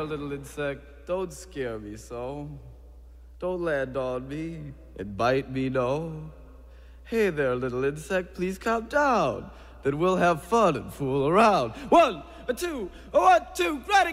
little insect, don't scare me so. Don't land on me and bite me, no. Hey there, little insect, please calm down. Then we'll have fun and fool around. 1, 2, 1, 2, ready,